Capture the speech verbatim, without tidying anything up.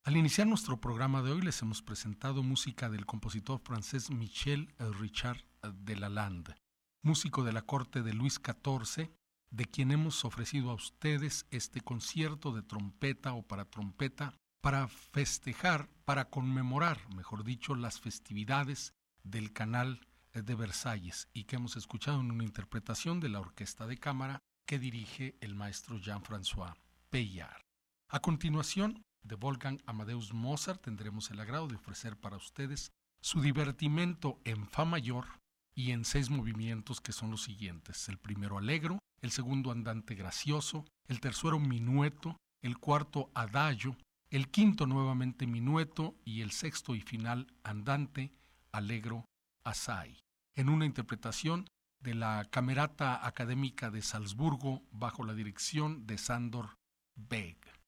Al iniciar nuestro programa de hoy les hemos presentado música del compositor francés Michel Richard de Lalande, músico de la corte de Luis catorce, de quien hemos ofrecido a ustedes este concierto de trompeta o para trompeta para festejar, para conmemorar, mejor dicho, las festividades del Canal de Versalles y que hemos escuchado en una interpretación de la Orquesta de Cámara que dirige el maestro Jean-François Pellard. A continuación, de Wolfgang Amadeus Mozart tendremos el agrado de ofrecer para ustedes su divertimento en fa mayor y en seis movimientos que son los siguientes: el primero allegro, el segundo andante gracioso, el tercero minueto, el cuarto adagio, el quinto nuevamente minueto y el sexto y final andante allegro assai, en una interpretación de la Camerata Académica de Salzburgo bajo la dirección de Sándor Beg.